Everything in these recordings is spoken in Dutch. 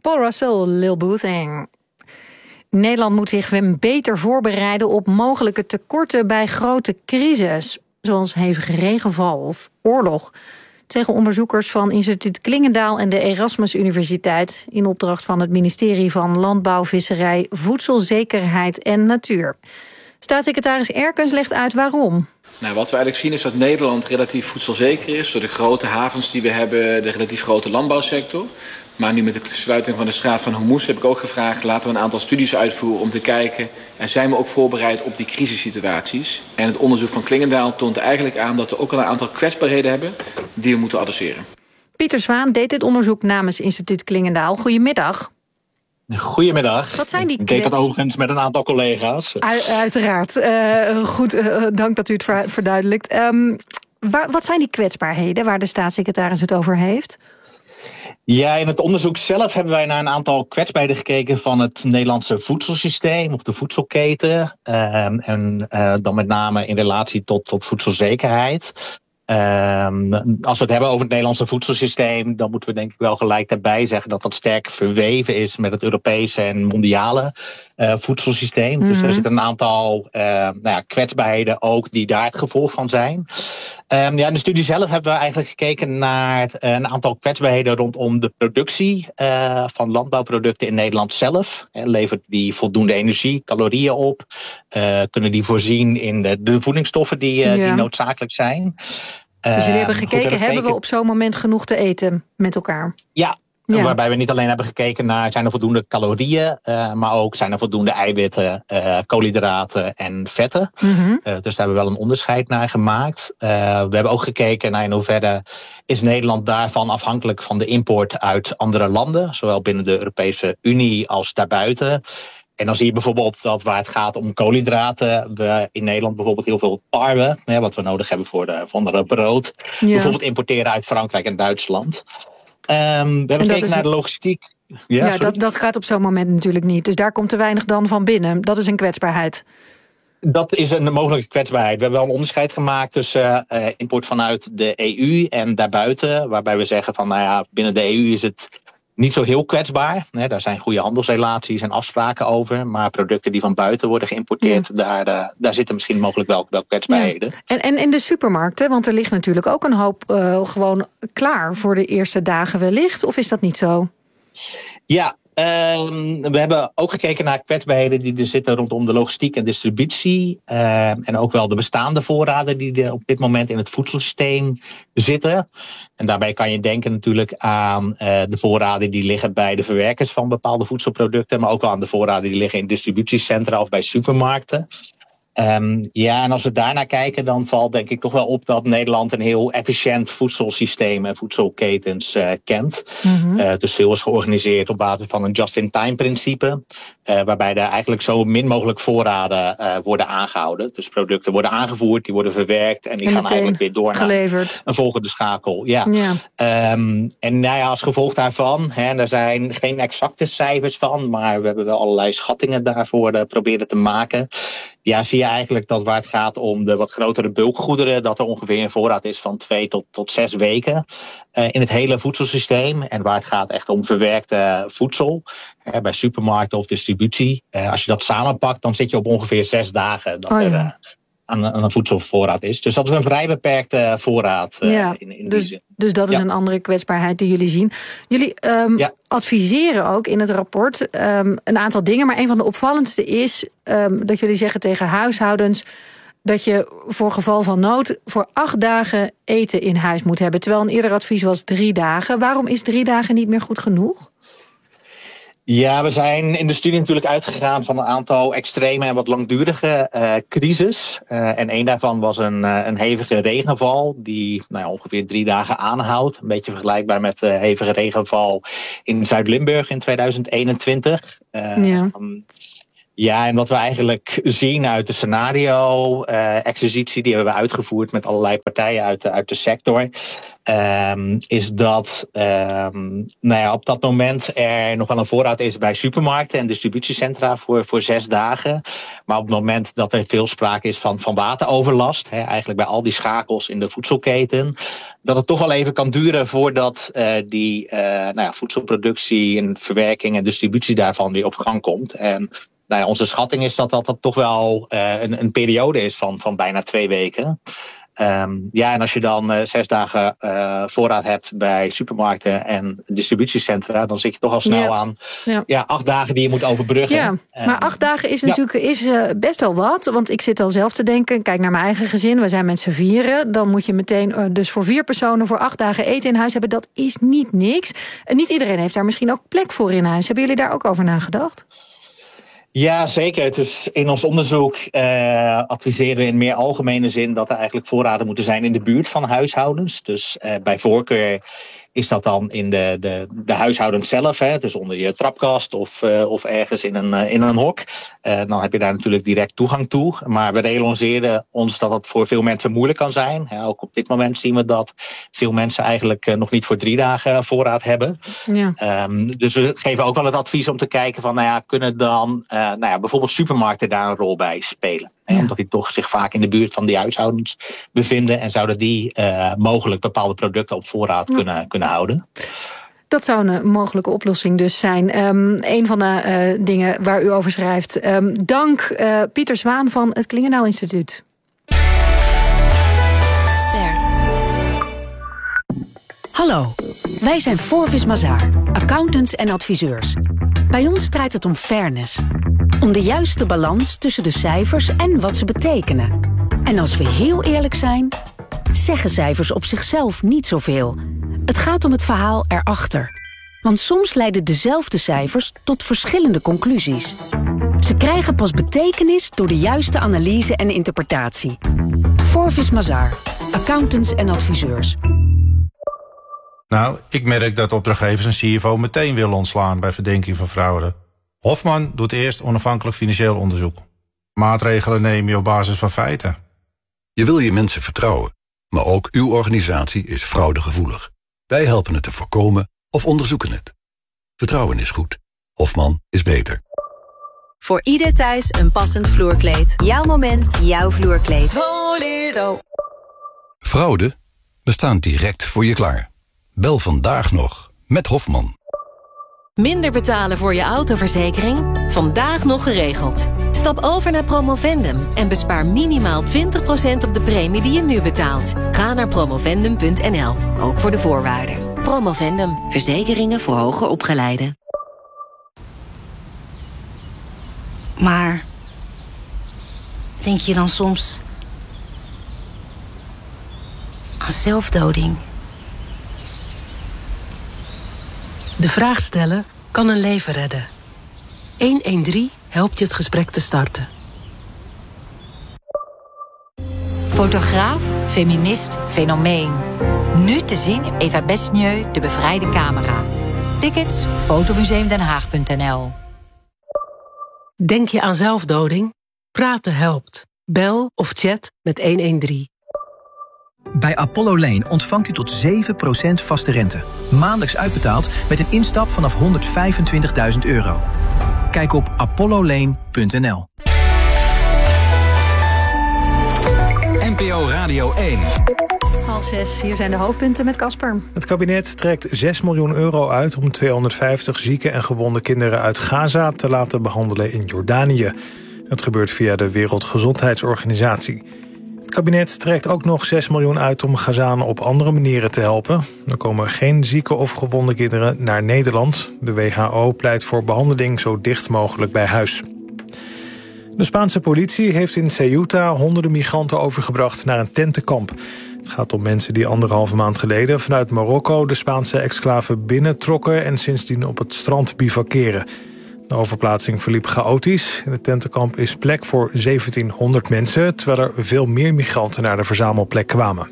Paul Russell, Lil Bothang. Nederland moet zich beter voorbereiden op mogelijke tekorten bij grote crisis, zoals hevige regenval of oorlog. Dat zeggen onderzoekers van instituut Klingendaal en de Erasmus Universiteit in opdracht van het ministerie van Landbouw, Visserij, Voedselzekerheid en Natuur. Staatssecretaris Erkens legt uit waarom. Nou, wat we eigenlijk zien is dat Nederland relatief voedselzeker is door de grote havens die we hebben, de relatief grote landbouwsector. Maar nu met de sluiting van de straat van Hormuz heb ik ook gevraagd, laten we een aantal studies uitvoeren om te kijken, en zijn we ook voorbereid op die crisissituaties? En het onderzoek van Klingendaal toont eigenlijk aan dat we ook al een aantal kwetsbaarheden hebben die we moeten adresseren. Pieter Zwaan deed dit onderzoek namens instituut Klingendaal. Goedemiddag. Goedemiddag. Wat zijn die Ik deed dat overigens met een aantal collega's. Uiteraard. Goed, dank dat u het verduidelijkt. Wat zijn die kwetsbaarheden waar de staatssecretaris het over heeft? Ja, in het onderzoek zelf hebben wij naar een aantal kwetsbaarheden gekeken van het Nederlandse voedselsysteem of de voedselketen. En dan met name in relatie tot voedselzekerheid. Als we het hebben over het Nederlandse voedselsysteem, dan moeten we denk ik wel gelijk daarbij zeggen dat dat sterk verweven is met het Europese en mondiale voedselsysteem. Mm-hmm. Dus er zitten een aantal kwetsbaarheden ook die daar het gevolg van zijn. In de studie zelf hebben we eigenlijk gekeken naar een aantal kwetsbaarheden rondom de productie van landbouwproducten in Nederland zelf. Levert die voldoende energie, calorieën op? Kunnen die voorzien in de voedingsstoffen die noodzakelijk zijn? Dus jullie hebben gekeken, hebben we op zo'n moment genoeg te eten met elkaar? Ja. Waarbij we niet alleen hebben gekeken naar zijn er voldoende calorieën, maar ook zijn er voldoende eiwitten, koolhydraten en vetten. Mm-hmm. Dus daar hebben we wel een onderscheid naar gemaakt. We hebben ook gekeken naar in hoeverre is Nederland daarvan afhankelijk van de import uit andere landen, zowel binnen de Europese Unie als daarbuiten. En dan zie je bijvoorbeeld dat waar het gaat om koolhydraten, we in Nederland bijvoorbeeld heel veel tarwe, wat we nodig hebben voor het brood, bijvoorbeeld importeren uit Frankrijk en Duitsland. We hebben gekeken naar de logistiek. Dat gaat op zo'n moment natuurlijk niet. Dus daar komt te weinig dan van binnen. Dat is een kwetsbaarheid. Dat is een mogelijke kwetsbaarheid. We hebben wel een onderscheid gemaakt tussen import vanuit de EU en daarbuiten. Waarbij we zeggen van binnen de EU is het niet zo heel kwetsbaar. Daar zijn goede handelsrelaties en afspraken over. Maar producten die van buiten worden geïmporteerd, daar zitten misschien mogelijk wel kwetsbaarheden. Ja. En in de supermarkten, want er ligt natuurlijk ook een hoop gewoon klaar voor de eerste dagen wellicht. Of is dat niet zo? Ja. We hebben ook gekeken naar kwetsbaarheden die er zitten rondom de logistiek en distributie. En ook wel de bestaande voorraden die er op dit moment in het voedselsysteem zitten. En daarbij kan je denken natuurlijk aan de voorraden die liggen bij de verwerkers van bepaalde voedselproducten. Maar ook wel aan de voorraden die liggen in distributiecentra of bij supermarkten. En als we daarnaar kijken, dan valt denk ik toch wel op dat Nederland een heel efficiënt voedselsysteem en voedselketens kent. Mm-hmm. Dus veel is georganiseerd op basis van een just-in-time principe. Waarbij er eigenlijk zo min mogelijk voorraden worden aangehouden. Dus producten worden aangevoerd, die worden verwerkt en die gaan eigenlijk weer door geleverd naar een volgende schakel. Ja. En als gevolg daarvan, er zijn geen exacte cijfers van, maar we hebben wel allerlei schattingen daarvoor proberen te maken. Ja, zie je eigenlijk dat waar het gaat om de wat grotere bulkgoederen, dat er ongeveer een voorraad is van 2 tot 6 weken in het hele voedselsysteem. En waar het gaat echt om verwerkte voedsel, bij supermarkten of distributie. Als je dat samenpakt, dan zit je op ongeveer 6 dagen dat er aan een voedselvoorraad is. Dus dat is een vrij beperkte voorraad in die zin. Dus dat is een andere kwetsbaarheid die jullie zien. Jullie adviseren ook in het rapport een aantal dingen, maar een van de opvallendste is dat jullie zeggen tegen huishoudens dat je voor geval van nood voor 8 dagen eten in huis moet hebben. Terwijl een eerder advies was 3 dagen. Waarom is 3 dagen niet meer goed genoeg? Ja, we zijn in de studie natuurlijk uitgegaan van een aantal extreme en wat langdurige crisis. En één daarvan was een hevige regenval die ongeveer 3 dagen aanhoudt. Een beetje vergelijkbaar met de hevige regenval in Zuid-Limburg in 2021. Ja, en wat we eigenlijk zien uit de scenario-exercitie die we hebben uitgevoerd met allerlei partijen uit de sector, is dat op dat moment er nog wel een voorraad is bij supermarkten en distributiecentra voor 6 dagen. Maar op het moment dat er veel sprake is van wateroverlast, eigenlijk bij al die schakels in de voedselketen, dat het toch wel even kan duren voordat die voedselproductie en verwerking en distributie daarvan weer op gang komt. En onze schatting is dat toch wel een periode is van bijna 2 weken. En als je dan 6 dagen voorraad hebt bij supermarkten en distributiecentra, dan zit je toch al snel aan 8 dagen die je moet overbruggen. Ja, maar 8 dagen is natuurlijk best wel wat. Want ik zit al zelf te denken, kijk naar mijn eigen gezin. We zijn met z'n 4. Dan moet je meteen dus voor 4 personen voor 8 dagen eten in huis hebben. Dat is niet niks. En niet iedereen heeft daar misschien ook plek voor in huis. Hebben jullie daar ook over nagedacht? Ja, zeker. Dus in ons onderzoek adviseren we in meer algemene zin dat er eigenlijk voorraden moeten zijn in de buurt van huishoudens. Dus bij voorkeur is dat dan in de huishoudens zelf, dus onder je trapkast of ergens in een hok. Dan heb je daar natuurlijk direct toegang toe. Maar we realiseren ons dat het voor veel mensen moeilijk kan zijn. Ook op dit moment zien we dat veel mensen eigenlijk nog niet voor 3 dagen voorraad hebben. Ja. Dus we geven ook wel het advies om te kijken van, kunnen dan bijvoorbeeld supermarkten daar een rol bij spelen. Ja. Omdat die toch zich vaak in de buurt van die huishoudens bevinden en zouden die mogelijk bepaalde producten op voorraad kunnen houden. Dat zou een mogelijke oplossing dus zijn. Een van de dingen waar u over schrijft. Dank Pieter Zwaan van het Klingendaal Instituut. Ster. Hallo, wij zijn Forvis Mazars, accountants en adviseurs. Bij ons draait het om fairness. Om de juiste balans tussen de cijfers en wat ze betekenen. En als we heel eerlijk zijn, zeggen cijfers op zichzelf niet zoveel. Het gaat om het verhaal erachter. Want soms leiden dezelfde cijfers tot verschillende conclusies. Ze krijgen pas betekenis door de juiste analyse en interpretatie. Forvis Mazars, accountants en adviseurs. Nou, ik merk dat opdrachtgevers een CFO meteen willen ontslaan bij verdenking van fraude. Hofman doet eerst onafhankelijk financieel onderzoek. Maatregelen neem je op basis van feiten. Je wil je mensen vertrouwen, maar ook uw organisatie is fraudegevoelig. Wij helpen het te voorkomen of onderzoeken het. Vertrouwen is goed. Hofman is beter. Voor ieder thuis een passend vloerkleed. Jouw moment, jouw vloerkleed. Volero. Fraude? We staan direct voor je klaar. Bel vandaag nog met Hofman. Minder betalen voor je autoverzekering? Vandaag nog geregeld. Stap over naar Promovendum en bespaar minimaal 20% op de premie die je nu betaalt. Ga naar promovendum.nl, ook voor de voorwaarden. Promovendum, verzekeringen voor hoger opgeleiden. Maar denk je dan soms aan zelfdoding? De vraag stellen kan een leven redden. 113 helpt je het gesprek te starten. Fotograaf, feminist, fenomeen. Nu te zien in Eva Besnieu, De Bevrijde Camera. Tickets, fotomuseumdenhaag.nl. Denk je aan zelfdoding? Praten helpt. Bel of chat met 113. Bij Apollo Lane ontvangt u tot 7% vaste rente. Maandelijks uitbetaald met een instap vanaf €125.000. Kijk op apollolane.nl. NPO Radio 1. 5:30, hier zijn de hoofdpunten met Casper. Het kabinet trekt €6 miljoen uit om 250 zieke en gewonde kinderen uit Gaza te laten behandelen in Jordanië. Het gebeurt via de Wereldgezondheidsorganisatie. Het kabinet trekt ook nog €6 miljoen uit om Gazanen op andere manieren te helpen. Er komen geen zieke of gewonde kinderen naar Nederland. De WHO pleit voor behandeling zo dicht mogelijk bij huis. De Spaanse politie heeft in Ceuta honderden migranten overgebracht naar een tentenkamp. Het gaat om mensen die 1,5 maand geleden vanuit Marokko de Spaanse exclave binnentrokken en sindsdien op het strand bivakeren. De overplaatsing verliep chaotisch. In het tentenkamp is plek voor 1700 mensen, terwijl er veel meer migranten naar de verzamelplek kwamen.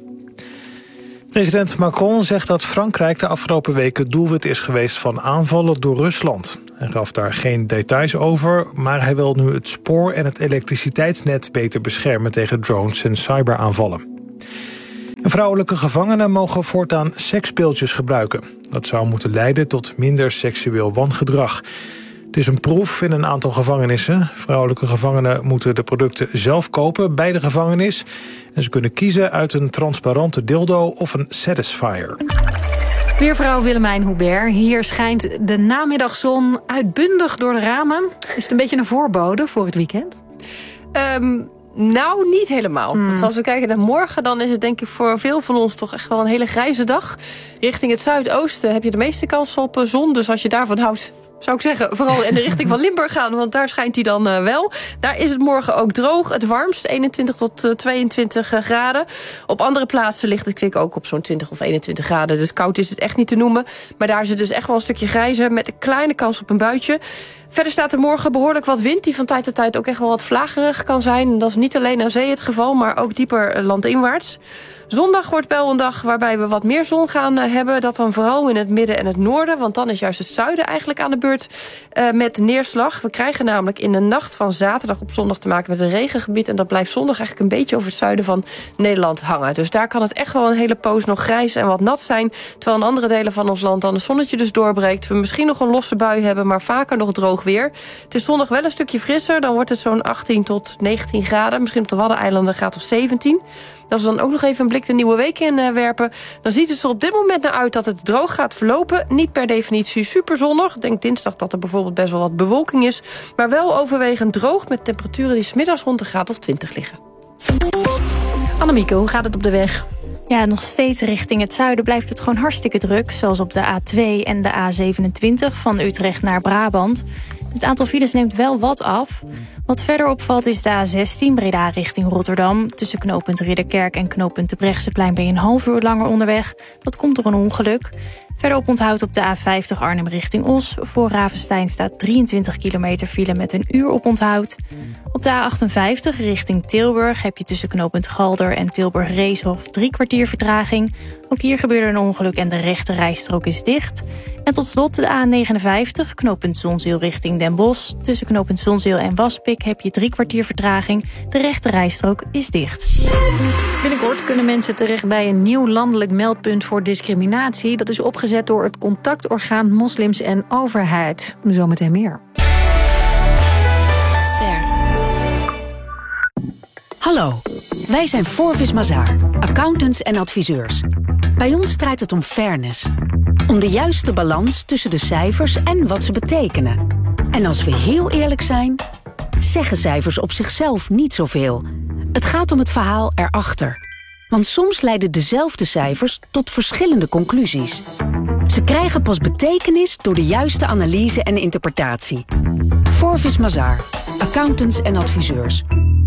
President Macron zegt dat Frankrijk de afgelopen weken doelwit is geweest van aanvallen door Rusland. Hij gaf daar geen details over, maar hij wil nu het spoor en het elektriciteitsnet beter beschermen tegen drones en cyberaanvallen. En vrouwelijke gevangenen mogen voortaan seksspeeltjes gebruiken. Dat zou moeten leiden tot minder seksueel wangedrag. Het is een proef in een aantal gevangenissen. Vrouwelijke gevangenen moeten de producten zelf kopen bij de gevangenis. En ze kunnen kiezen uit een transparante dildo of een satisfier. Weervrouw Willemijn Hubert. Hier schijnt de namiddagzon uitbundig door de ramen. Is het een beetje een voorbode voor het weekend? Nou, niet helemaal. Want als we kijken naar morgen, dan is het denk ik voor veel van ons toch echt wel een hele grijze dag. Richting het zuidoosten heb je de meeste kans op zon. Dus als je daarvan houdt, zou ik zeggen, vooral in de richting van Limburg gaan. Want daar schijnt hij dan wel. Daar is het morgen ook droog. Het warmst, 21 tot 22 graden. Op andere plaatsen ligt het kwik ook op zo'n 20 of 21 graden. Dus koud is het echt niet te noemen. Maar daar is het dus echt wel een stukje grijzer met een kleine kans op een buitje. Verder staat er morgen behoorlijk wat wind, die van tijd tot tijd ook echt wel wat vlagerig kan zijn. En dat is niet alleen aan zee het geval, maar ook dieper landinwaarts. Zondag wordt wel een dag waarbij we wat meer zon gaan hebben. Dat dan vooral in het midden en het noorden. Want dan is juist het zuiden eigenlijk aan de beurt met neerslag. We krijgen namelijk in de nacht van zaterdag op zondag te maken met een regengebied. En dat blijft zondag eigenlijk een beetje over het zuiden van Nederland hangen. Dus daar kan het echt wel een hele poos nog grijs en wat nat zijn. Terwijl in andere delen van ons land dan het zonnetje dus doorbreekt. We misschien nog een losse bui hebben, maar vaker nog droog weer. Het is zondag wel een stukje frisser. Dan wordt het zo'n 18 tot 19 graden. Misschien op de Waddeneilanden gaat of 17. Als we dan ook nog even een blik de nieuwe week in werpen, dan ziet het er op dit moment naar uit dat het droog gaat verlopen. Niet per definitie superzonnig. Ik denk dinsdag dat er bijvoorbeeld best wel wat bewolking is. Maar wel overwegend droog met temperaturen die 's middags rond de graad of 20 liggen. Annemieke, hoe gaat het op de weg? Ja, nog steeds richting het zuiden blijft het gewoon hartstikke druk. Zoals op de A2 en de A27 van Utrecht naar Brabant. Het aantal files neemt wel wat af. Wat verder opvalt is de A16 Breda richting Rotterdam. Tussen knooppunt Ridderkerk en knooppunt de Brechtseplein ben je een half uur langer onderweg. Dat komt door een ongeluk. Verderop onthoud op de A50 Arnhem richting Os. Voor Ravenstein staat 23 kilometer file met een uur op onthoud. Op de A58 richting Tilburg heb je tussen knooppunt Galder en Tilburg-Reeshof 3 kwartier vertraging. Ook hier gebeurde een ongeluk en de rechte rijstrook is dicht. En tot slot de A59, knooppunt Zonzeel richting Den Bosch. Tussen knooppunt Zonzeel en Waspik heb je 3 kwartier vertraging. De rechte rijstrook is dicht. Binnenkort kunnen mensen terecht bij een nieuw landelijk meldpunt voor discriminatie. Dat is opgezet door het contactorgaan Moslims en Overheid. Zometeen meer. Hallo, wij zijn Forvis Mazars, accountants en adviseurs. Bij ons draait het om fairness. Om de juiste balans tussen de cijfers en wat ze betekenen. En als we heel eerlijk zijn, zeggen cijfers op zichzelf niet zoveel. Het gaat om het verhaal erachter. Want soms leiden dezelfde cijfers tot verschillende conclusies. Ze krijgen pas betekenis door de juiste analyse en interpretatie. Forvis Mazars, accountants en adviseurs.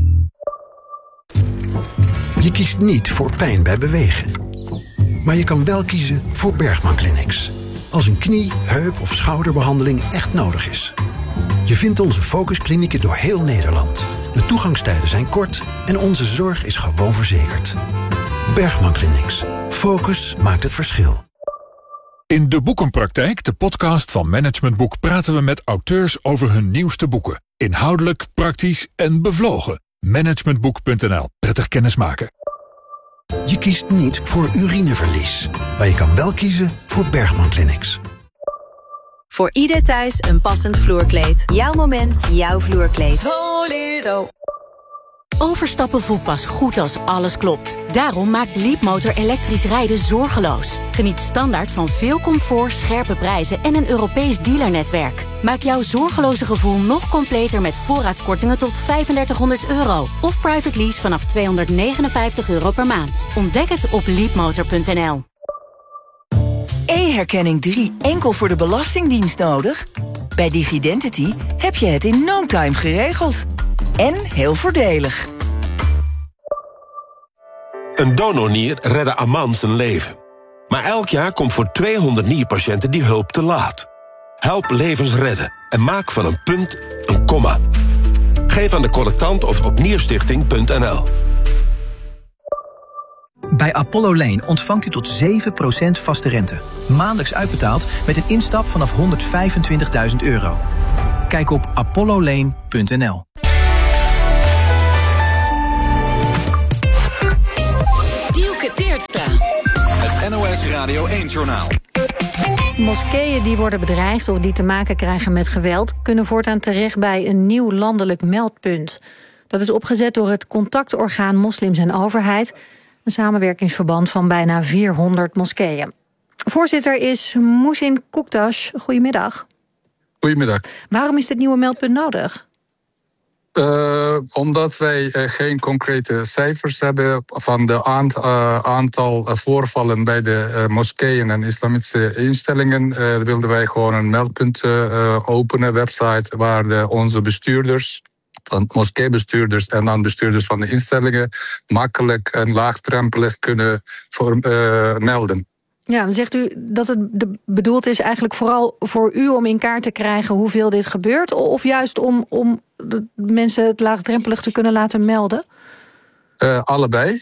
Je kiest niet voor pijn bij bewegen. Maar je kan wel kiezen voor Bergman Clinics. Als een knie, heup of schouderbehandeling echt nodig is. Je vindt onze focusklinieken door heel Nederland. De toegangstijden zijn kort en onze zorg is gewoon verzekerd. Bergman Clinics. Focus maakt het verschil. In De Boekenpraktijk, de podcast van Management Boek, praten we met auteurs over hun nieuwste boeken. Inhoudelijk, praktisch en bevlogen. Managementboek.nl. Prettig kennismaken. Je kiest niet voor urineverlies. Maar je kan wel kiezen voor Bergman Clinics. Voor ieder thuis een passend vloerkleed. Jouw moment, jouw vloerkleed. Voledo. Overstappen voelt pas goed als alles klopt. Daarom maakt Leapmotor elektrisch rijden zorgeloos. Geniet standaard van veel comfort, scherpe prijzen en een Europees dealernetwerk. Maak jouw zorgeloze gevoel nog completer met voorraadkortingen tot €3500. Of private lease vanaf €259 per maand. Ontdek het op leapmotor.nl. E-herkenning 3 enkel voor de Belastingdienst nodig? Bij Digidentity heb je het in no time geregeld. En heel voordelig. Een donornier redde Aman zijn leven. Maar elk jaar komt voor 200 nierpatiënten die hulp te laat. Help levens redden en maak van een punt een komma. Geef aan de collectant of op nierstichting.nl. Bij Apollo Lane ontvangt u tot 7% vaste rente. Maandelijks uitbetaald met een instap vanaf €125.000. Kijk op apollolane.nl. Dielke Teertstra. Het NOS Radio 1-journaal. Moskeeën die worden bedreigd of die te maken krijgen met geweld kunnen voortaan terecht bij een nieuw landelijk meldpunt. Dat is opgezet door het contactorgaan Moslims en Overheid, een samenwerkingsverband van bijna 400 moskeeën. Voorzitter is Muhsin Koektaş. Goedemiddag. Goedemiddag. Waarom is dit nieuwe meldpunt nodig? Omdat wij geen concrete cijfers hebben van de aantal voorvallen bij de moskeeën en islamitische instellingen, wilden wij gewoon een meldpunt openen, website, waar onze bestuurders, van moskeebestuurders en dan bestuurders van de instellingen, makkelijk en laagdrempelig kunnen melden. Ja, dan zegt u dat het bedoeld is eigenlijk vooral voor u om in kaart te krijgen hoeveel dit gebeurt, of juist om de mensen het laagdrempelig te kunnen laten melden? Allebei.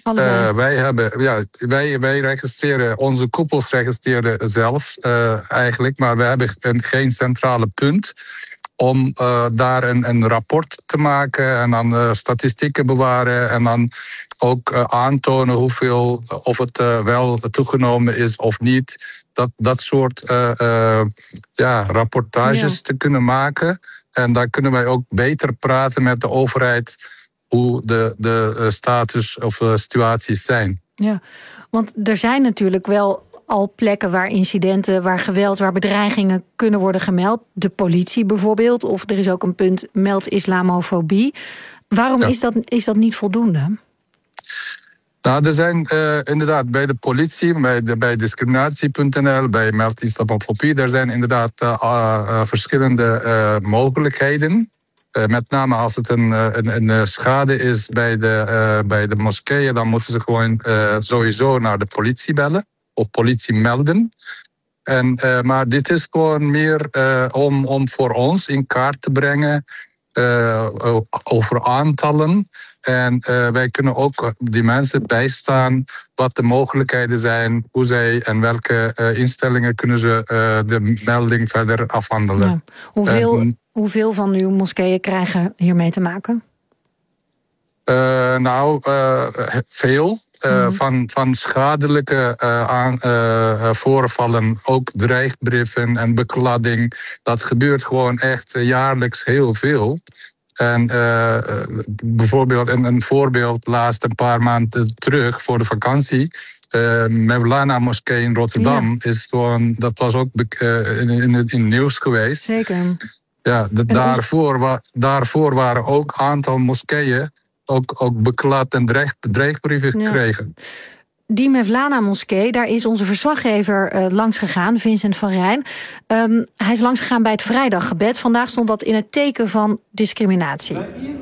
Wij registreren, onze koepels registreren zelf eigenlijk, maar we hebben geen centrale punt om daar een rapport te maken en dan statistieken bewaren en dan ook aantonen of het wel toegenomen is of niet. Dat soort rapportages te kunnen maken. En daar kunnen wij ook beter praten met de overheid hoe de status of situaties zijn. Ja, want er zijn natuurlijk wel al plekken waar incidenten, waar geweld, waar bedreigingen kunnen worden gemeld. De politie bijvoorbeeld, of er is ook een punt meld islamofobie. Waarom is dat niet voldoende? Nou, er zijn inderdaad bij de politie, bij discriminatie.nl, bij meld islamofobie, er zijn inderdaad verschillende mogelijkheden. Met name als het een schade is bij de moskeeën, dan moeten ze gewoon sowieso naar de politie bellen of politie melden. Maar dit is gewoon meer om voor ons in kaart te brengen over aantallen. En wij kunnen ook die mensen bijstaan wat de mogelijkheden zijn, hoe zij en welke instellingen kunnen ze de melding verder afhandelen. Ja. Hoeveel van uw moskeeën krijgen hiermee te maken? Veel. Van schadelijke voorvallen, ook dreigbrieven en bekladding. Dat gebeurt gewoon echt jaarlijks heel veel. En bijvoorbeeld een voorbeeld, laatst een paar maanden terug voor de vakantie. Mevlana Moskee in Rotterdam is gewoon, dat was ook in het nieuws geweest. Zeker. Ja, daarvoor waren ook een aantal moskeeën ook beklad en dreigbrieven gekregen. Die Mevlana Moskee, daar is onze verslaggever langs gegaan, Vincent van Rijn. Hij is langs gegaan bij het vrijdaggebed. Vandaag stond dat in het teken van discriminatie.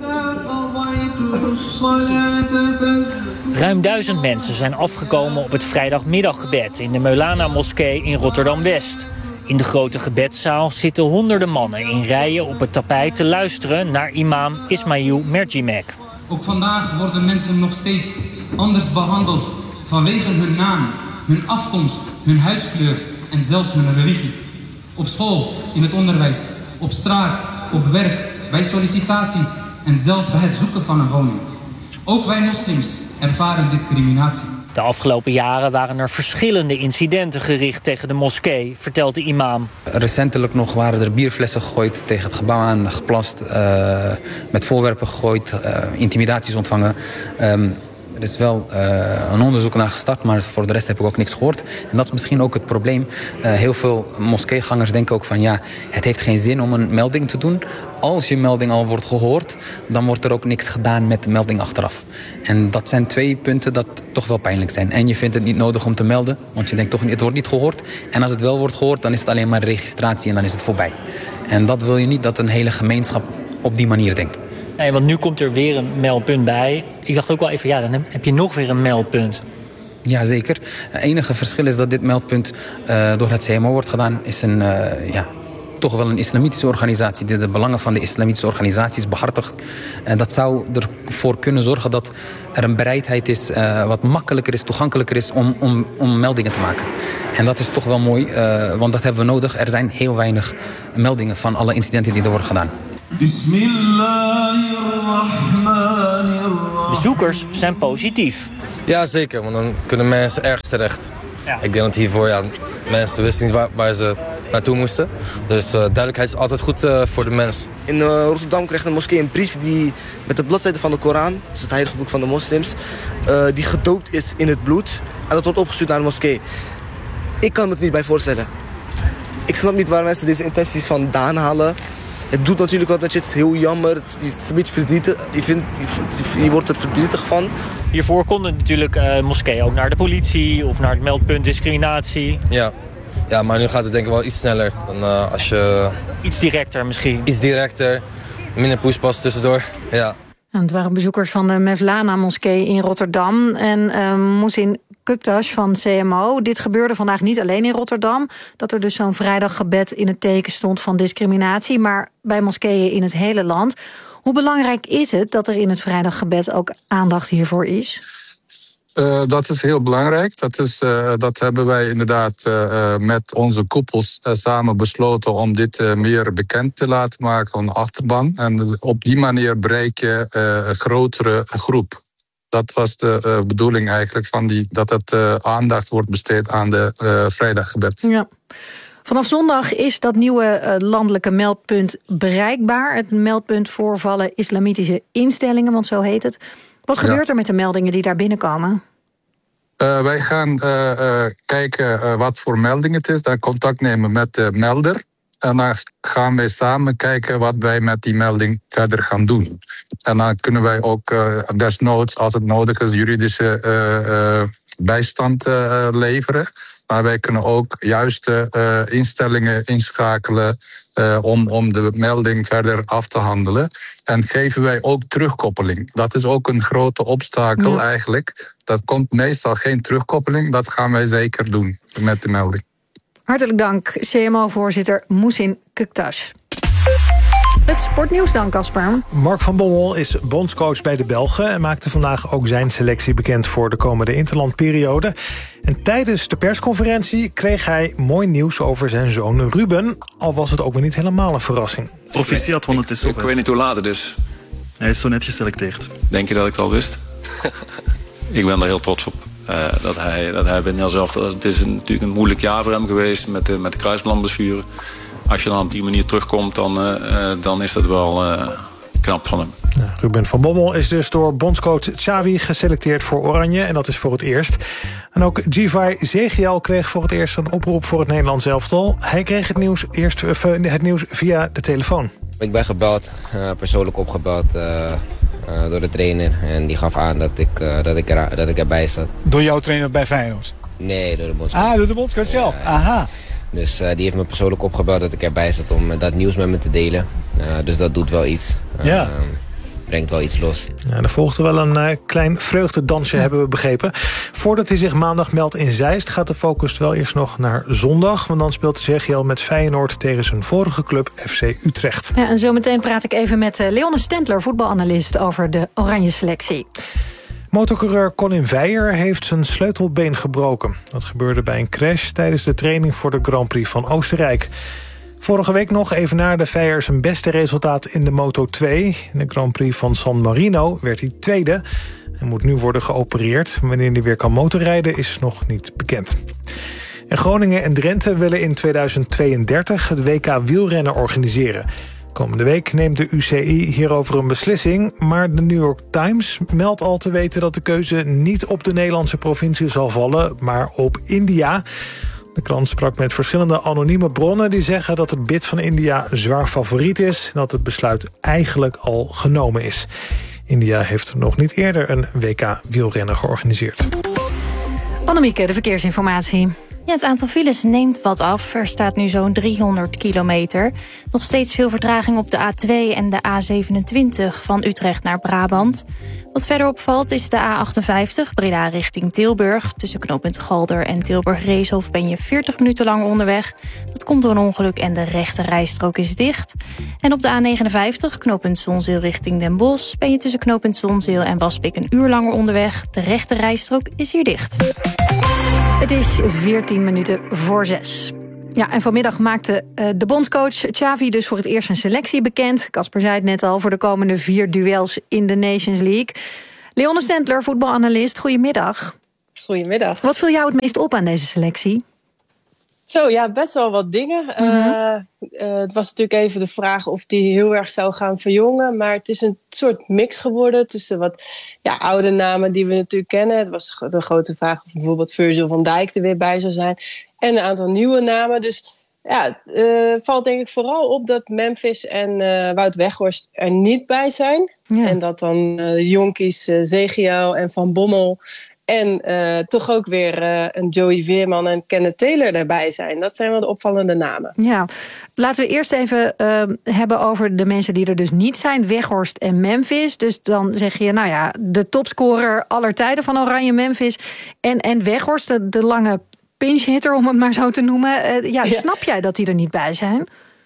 Ruim 1000 mensen zijn afgekomen op het vrijdagmiddaggebed in de Mevlana Moskee in Rotterdam-West. In de grote gebedszaal zitten honderden mannen in rijen op het tapijt te luisteren naar imam Ismail Merjimek. Ook vandaag worden mensen nog steeds anders behandeld vanwege hun naam, hun afkomst, hun huidskleur en zelfs hun religie. Op school, in het onderwijs, op straat, op werk, bij sollicitaties en zelfs bij het zoeken van een woning. Ook wij moslims ervaren discriminatie. De afgelopen jaren waren er verschillende incidenten gericht tegen de moskee, vertelt de imam. Recentelijk nog waren er bierflessen gegooid tegen het gebouw aan, geplast, met voorwerpen gegooid, intimidaties ontvangen. Er is wel een onderzoek naar gestart, maar voor de rest heb ik ook niks gehoord. En dat is misschien ook het probleem. Heel veel moskeegangers denken ook van het heeft geen zin om een melding te doen. Als je melding al wordt gehoord, dan wordt er ook niks gedaan met de melding achteraf. En dat zijn twee punten dat toch wel pijnlijk zijn. En je vindt het niet nodig om te melden, want je denkt toch het wordt niet gehoord. En als het wel wordt gehoord, dan is het alleen maar registratie en dan is het voorbij. En dat wil je niet, dat een hele gemeenschap op die manier denkt. Nee, want nu komt er weer een meldpunt bij. Ik dacht ook wel even, dan heb je nog weer een meldpunt. Ja, zeker. Het enige verschil is dat dit meldpunt door het CMO wordt gedaan. Is een toch wel een islamitische organisatie die de belangen van de islamitische organisaties behartigt. En dat zou ervoor kunnen zorgen dat er een bereidheid is, wat makkelijker is, toegankelijker is om meldingen te maken. En dat is toch wel mooi, want dat hebben we nodig. Er zijn heel weinig meldingen van alle incidenten die er worden gedaan. Bezoekers zijn positief. Ja, zeker, want dan kunnen mensen ergens terecht. Ja. Ik denk dat hiervoor mensen wisten niet waar ze naartoe moesten. Dus duidelijkheid is altijd goed voor de mens. In Rotterdam krijgt een moskee een brief die met de bladzijde van de Koran, dus het heilige boek van de moslims, die gedoopt is in het bloed. En dat wordt opgestuurd naar de moskee. Ik kan me het niet bij voorstellen. Ik snap niet waar mensen deze intenties vandaan halen. Het doet natuurlijk wat met je, het is heel jammer, het is een beetje verdrietig. Je wordt er verdrietig van. Hiervoor konden natuurlijk moskeeën ook naar de politie of naar het meldpunt discriminatie. Ja, maar nu gaat het denk ik wel iets sneller dan als je... Iets directer misschien. Iets directer, minder poespas tussendoor, ja. En het waren bezoekers van de Mevlana-moskee in Rotterdam en Muhsin Kuktas van CMO. Dit gebeurde vandaag niet alleen in Rotterdam, dat er dus zo'n vrijdaggebed in het teken stond van discriminatie, maar bij moskeeën in het hele land. Hoe belangrijk is het dat er in het vrijdaggebed ook aandacht hiervoor is? Dat is heel belangrijk. Dat hebben wij inderdaad met onze koepels samen besloten om dit meer bekend te laten maken, een achterban. En op die manier bereik je een grotere groep. Dat was de bedoeling eigenlijk, dat het aandacht wordt besteed aan de vrijdaggebed. Ja. Vanaf zondag is dat nieuwe landelijke meldpunt bereikbaar. Het meldpunt voorvallen islamitische instellingen, want zo heet het. Wat gebeurt er met de meldingen die daar binnenkomen? Wij gaan kijken wat voor melding het is. Dan contact nemen met de melder. En dan gaan wij samen kijken wat wij met die melding verder gaan doen. En dan kunnen wij ook desnoods, als het nodig is, juridische bijstand leveren. Maar wij kunnen ook juiste instellingen inschakelen om de melding verder af te handelen. En geven wij ook terugkoppeling. Dat is ook een grote obstakel eigenlijk. Dat komt meestal geen terugkoppeling. Dat gaan wij zeker doen met de melding. Hartelijk dank, CMO-voorzitter Muhsin Kuktas. Het sportnieuws dan, Casper. Mark van Bommel is bondscoach bij de Belgen en maakte vandaag ook zijn selectie bekend voor de komende interlandperiode. En tijdens de persconferentie kreeg hij mooi nieuws over zijn zoon Ruben, al was het ook weer niet helemaal een verrassing. Proficiat, want het is Ik weet niet hoe laat het is. Hij is zo net geselecteerd. Denk je dat ik het al wist? Ik ben er heel trots op. Dat hij bij Nel zelf... Het is natuurlijk een moeilijk jaar voor hem geweest met de kruisbandblessure. Als je dan op die manier terugkomt, dan is dat wel knap van hem. Ja, Ruben van Bommel is dus door bondscoach Xavi geselecteerd voor Oranje. En dat is voor het eerst. En ook Givay Zegiel kreeg voor het eerst een oproep voor het Nederlands elftal. Hij kreeg het nieuws via de telefoon. Ik ben gebeld, persoonlijk opgebeld door de trainer. En die gaf aan dat ik erbij zat. Door jouw trainer bij Feyenoord? Nee, door de bondscoach. Door de bondscoach zelf? Aha. Dus die heeft me persoonlijk opgebeld dat ik erbij zat om dat nieuws met me te delen. Dus dat doet wel iets. Brengt wel iets los. Ja, er volgde wel een klein vreugdedansje, hebben we begrepen. Voordat hij zich maandag meldt in Zeist, gaat de focus wel eerst nog naar zondag. Want dan speelt Zegiel met Feyenoord tegen zijn vorige club FC Utrecht. Ja, en zometeen praat ik even met Leonne Stendler, voetbalanalist, over de oranje selectie. Motorcoureur Colin Veijer heeft zijn sleutelbeen gebroken. Dat gebeurde bij een crash tijdens de training voor de Grand Prix van Oostenrijk. Vorige week nog evenaarde Veijer zijn beste resultaat in de Moto2. In de Grand Prix van San Marino werd hij tweede. Hij moet nu worden geopereerd. Wanneer hij weer kan motorrijden is nog niet bekend. En Groningen en Drenthe willen in 2032 het WK wielrennen organiseren. Komende week neemt de UCI hierover een beslissing, maar de New York Times meldt al te weten dat de keuze niet op de Nederlandse provincie zal vallen, maar op India. De krant sprak met verschillende anonieme bronnen die zeggen dat het bid van India zwaar favoriet is en dat het besluit eigenlijk al genomen is. India heeft nog niet eerder een WK wielrennen georganiseerd. Annemieke, de verkeersinformatie. Ja, het aantal files neemt wat af. Er staat nu zo'n 300 kilometer. Nog steeds veel vertraging op de A2 en de A27 van Utrecht naar Brabant. Wat verder opvalt is de A58 Breda richting Tilburg. Tussen knooppunt Galder en Tilburg-Reeshof ben je 40 minuten lang onderweg. Dat komt door een ongeluk en de rechte rijstrook is dicht. En op de A59 knooppunt Zonzeel richting Den Bosch ben je tussen knooppunt Zonzeel en Waspik een uur langer onderweg. De rechte rijstrook is hier dicht. Het is 14 minuten voor 6. Ja, en vanmiddag maakte de bondscoach Xavi dus voor het eerst een selectie bekend. Casper zei het net al, voor de komende 4 duels in de Nations League. Leonne Stendler, voetbalanalist, goedemiddag. Goedemiddag. Wat viel jou het meest op aan deze selectie? Zo, ja, best wel wat dingen. Het was natuurlijk even de vraag of die heel erg zou gaan verjongen. Maar het is een soort mix geworden tussen wat oude namen die we natuurlijk kennen. Het was de grote vraag of bijvoorbeeld Virgil van Dijk er weer bij zou zijn. En een aantal nieuwe namen. Dus ja, valt denk ik vooral op dat Memphis en Wout Weghorst er niet bij zijn. Ja. En dat dan jonkies Zegiel en Van Bommel... En toch ook weer een Joey Veerman en Kenneth Taylor daarbij zijn. Dat zijn wel de opvallende namen. Ja, laten we eerst even hebben over de mensen die er dus niet zijn. Weghorst en Memphis. Dus dan zeg je, de topscorer aller tijden van Oranje, Memphis. En Weghorst, de lange pinch-hitter, om het maar zo te noemen. Snap jij dat die er niet bij zijn?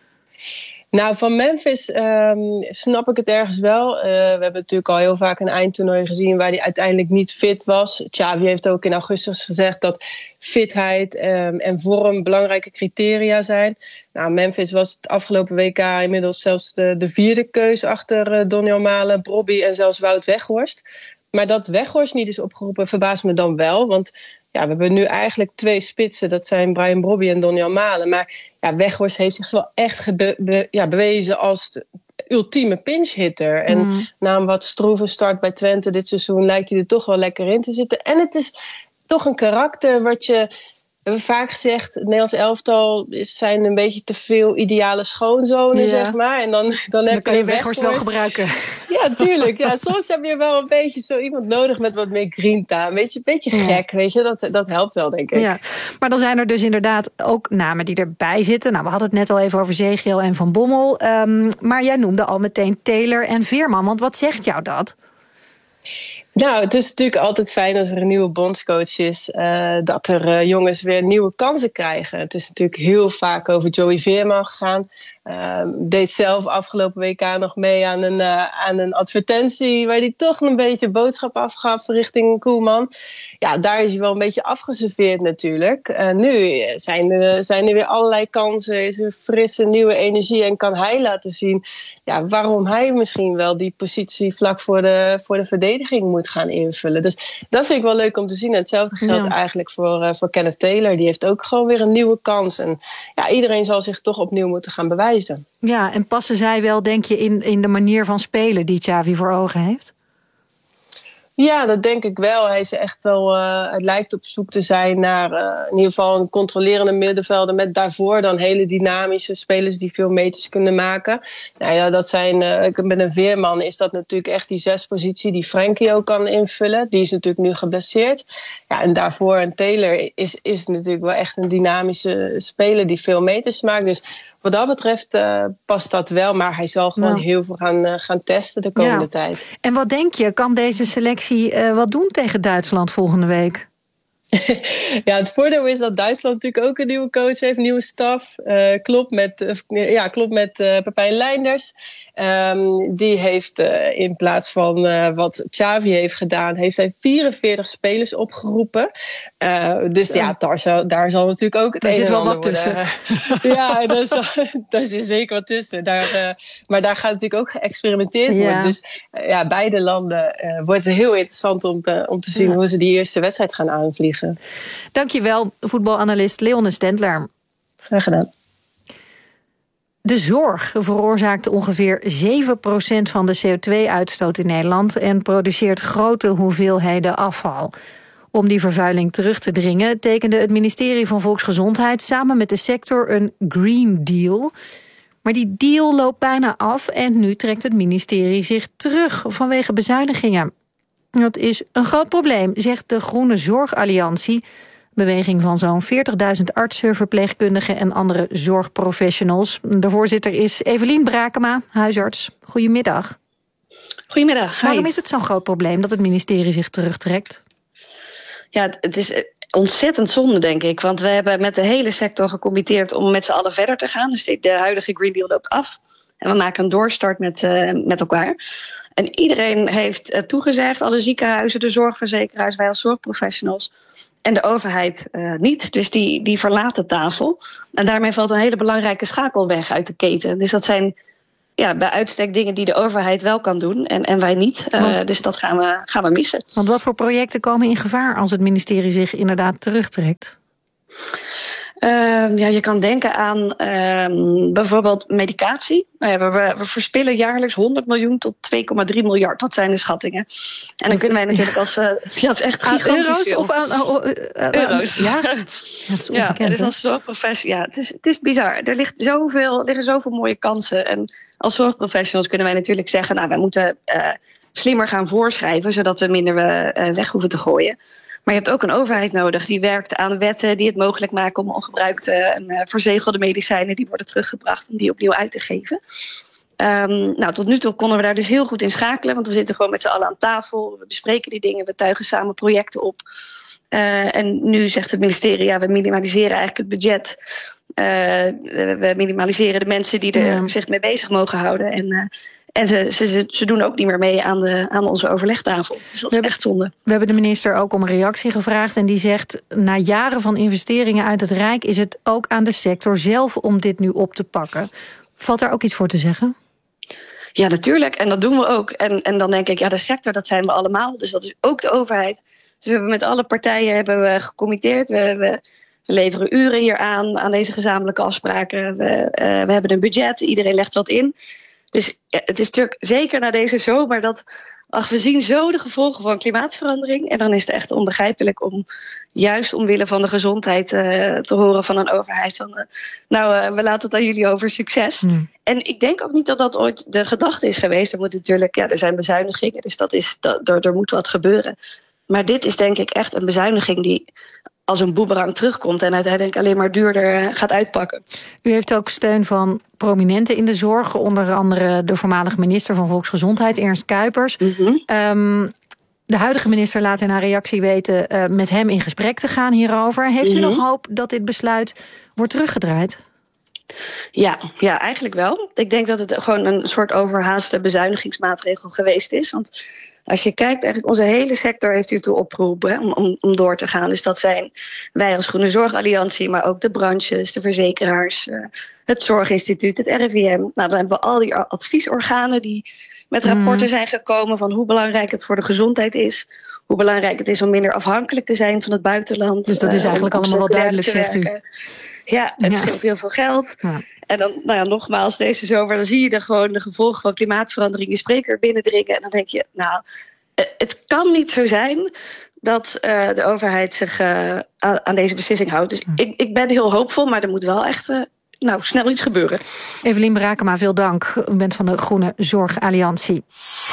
Nou, van Memphis snap ik het ergens wel. We hebben natuurlijk al heel vaak een eindtoernooi gezien waar hij uiteindelijk niet fit was. Xavi heeft ook in augustus gezegd dat fitheid en vorm belangrijke criteria zijn. Nou, Memphis was het afgelopen WK inmiddels zelfs de 4e keus achter Donny Malen, Brobby en zelfs Wout Weghorst. Maar dat Weghorst niet is opgeroepen verbaast me dan wel, want... Ja, we hebben nu eigenlijk 2 spitsen. Dat zijn Brian Brobby en Donny Malen. Maar Weghorst heeft zich wel echt bewezen als de ultieme pinch-hitter. En na een wat stroeve start bij Twente dit seizoen... lijkt hij er toch wel lekker in te zitten. En het is toch een karakter wat je... We hebben vaak gezegd, het Nederlands elftal zijn een beetje te veel ideale schoonzonen, zeg maar. En dan kan je Weghorst wel gebruiken. Ja, tuurlijk. Ja, soms heb je wel een beetje zo iemand nodig met wat meer grinta. Een beetje gek, weet je. Dat helpt wel, denk ik. Ja. Maar dan zijn er dus inderdaad ook namen die erbij zitten. Nou, we hadden het net al even over Zegiel en Van Bommel. Maar jij noemde al meteen Taylor en Veerman. Want wat zegt jou dat? Nou, het is natuurlijk altijd fijn als er een nieuwe bondscoach is... dat er jongens weer nieuwe kansen krijgen. Het is natuurlijk heel vaak over Joey Veerman gegaan. Deed zelf afgelopen WK nog mee aan een advertentie... waar hij toch een beetje boodschap afgaf richting Koeman. Ja, daar is hij wel een beetje afgeserveerd natuurlijk. Nu zijn er weer allerlei kansen, is er frisse nieuwe energie... en kan hij laten zien waarom hij misschien wel die positie... vlak voor de verdediging moet gaan invullen. Dus dat vind ik wel leuk om te zien. En hetzelfde geldt eigenlijk voor Kenneth Taylor. Die heeft ook gewoon weer een nieuwe kans. En iedereen zal zich toch opnieuw moeten gaan bewijzen. Ja, en passen zij wel, denk je, in de manier van spelen die Xavi voor ogen heeft? Ja, dat denk ik wel. Hij is echt wel, het lijkt op zoek te zijn naar in ieder geval een controlerende middenvelder met daarvoor dan hele dynamische spelers die veel meters kunnen maken. Nou ja, dat zijn, met een Veerman is dat natuurlijk echt die 6-positie die Frenkie ook kan invullen. Die is natuurlijk nu geblesseerd. Ja, en daarvoor een Taylor is natuurlijk wel echt een dynamische speler die veel meters maakt. Dus wat dat betreft past dat wel, maar hij zal gewoon heel veel gaan testen de komende tijd. En wat denk je, kan deze selectie wat doen tegen Duitsland volgende week? Ja, het voordeel is dat Duitsland natuurlijk ook een nieuwe coach heeft, nieuwe staf. Klopt met Pepijn Leinders. Die heeft in plaats van wat Xavi heeft gedaan, heeft hij 44 spelers opgeroepen. Dus daar zal natuurlijk ook het een en ander worden. Daar zit wel wat tussen. Ja, daar zit zeker wat tussen. Maar daar gaat natuurlijk ook geëxperimenteerd worden. Dus beide landen wordt het heel interessant om te zien hoe ze die eerste wedstrijd gaan aanvliegen. Dankjewel, voetbalanalist Leonne Stendler. Graag gedaan. De zorg veroorzaakt ongeveer 7% van de CO2-uitstoot in Nederland en produceert grote hoeveelheden afval. Om die vervuiling terug te dringen tekende het ministerie van Volksgezondheid samen met de sector een Green Deal. Maar die deal loopt bijna af en nu trekt het ministerie zich terug vanwege bezuinigingen. Dat is een groot probleem, zegt de Groene Zorgalliantie, Beweging van zo'n 40.000 artsen, verpleegkundigen en andere zorgprofessionals. De voorzitter is Evelien Brakema, huisarts. Goedemiddag. Goedemiddag. Waarom is het zo'n groot probleem dat het ministerie zich terugtrekt? Ja, het is ontzettend zonde, denk ik. Want we hebben met de hele sector gecommitteerd om met z'n allen verder te gaan. Dus de huidige Green Deal loopt af. En we maken een doorstart met elkaar. En iedereen heeft toegezegd, alle ziekenhuizen, de zorgverzekeraars, wij als zorgprofessionals. En de overheid niet. Dus die verlaat de tafel. En daarmee valt een hele belangrijke schakel weg uit de keten. Dus dat zijn bij uitstek dingen die de overheid wel kan doen en wij niet. Dus dat gaan we missen. Want wat voor projecten komen in gevaar als het ministerie zich inderdaad terugtrekt? Je kan denken aan bijvoorbeeld medicatie. We verspillen jaarlijks 100 miljoen tot 2,3 miljard. Dat zijn de schattingen. En dan kunnen wij natuurlijk als... dat is echt gigantisch euro's veel. Of aan euro's. Ja? Dat is ongekend, dus als zorgprofessional, het is bizar. Er liggen zoveel mooie kansen. En als zorgprofessionals kunnen wij natuurlijk zeggen, nou, wij moeten slimmer gaan voorschrijven, zodat we minder weg hoeven te gooien. Maar je hebt ook een overheid nodig die werkt aan wetten die het mogelijk maken om ongebruikte en verzegelde medicijnen die worden teruggebracht om die opnieuw uit te geven. Tot nu toe konden we daar dus heel goed in schakelen, want we zitten gewoon met z'n allen aan tafel. We bespreken die dingen, we tuigen samen projecten op. En nu zegt het ministerie, we minimaliseren eigenlijk het budget. We minimaliseren de mensen die er zich mee bezig mogen houden. En ze doen ook niet meer mee aan onze overlegtafel. Dus dat is echt zonde. We hebben de minister ook om een reactie gevraagd. En die zegt, na jaren van investeringen uit het Rijk is het ook aan de sector zelf om dit nu op te pakken. Valt daar ook iets voor te zeggen? Ja, natuurlijk. En dat doen we ook. En dan denk ik, de sector, dat zijn we allemaal. Dus dat is ook de overheid. Dus we hebben met alle partijen gecommitteerd. We leveren uren hier aan deze gezamenlijke afspraken. We hebben een budget, iedereen legt wat in. Dus het is natuurlijk zeker na deze zomer dat we zien zo de gevolgen van klimaatverandering. En dan is het echt onbegrijpelijk om juist omwille van de gezondheid te horen van een overheid. We laten het aan jullie over, succes. En ik denk ook niet dat dat ooit de gedachte is geweest. Er moet natuurlijk, er zijn bezuinigingen, dus er moet wat gebeuren. Maar dit is denk ik echt een bezuiniging die als een boemerang terugkomt en uiteindelijk alleen maar duurder gaat uitpakken. U heeft ook steun van prominenten in de zorg, onder andere de voormalige minister van Volksgezondheid, Ernst Kuipers. De huidige minister laat in haar reactie weten met hem in gesprek te gaan hierover. Heeft u nog hoop dat dit besluit wordt teruggedraaid? Ja, eigenlijk wel. Ik denk dat het gewoon een soort overhaaste bezuinigingsmaatregel geweest is. Want als je kijkt, eigenlijk onze hele sector heeft u toe opgeroepen om door te gaan. Dus dat zijn wij als Groene Zorgalliantie, maar ook de branches, de verzekeraars, het Zorginstituut, het RIVM. Nou, dan hebben we al die adviesorganen die met rapporten zijn gekomen van hoe belangrijk het voor de gezondheid is. Hoe belangrijk het is om minder afhankelijk te zijn van het buitenland. Dus dat is eigenlijk allemaal wel duidelijk, zegt u. Ja, het scheelt heel veel geld. Ja. En dan, nogmaals, deze zomer, dan zie je gewoon de gevolgen van klimaatverandering je spreker binnendringen. En dan denk je, het kan niet zo zijn dat de overheid zich aan deze beslissing houdt. Dus ik ben heel hoopvol, maar er moet wel echt snel iets gebeuren. Evelien Brakema, veel dank. U bent van de Groene Zorgalliantie.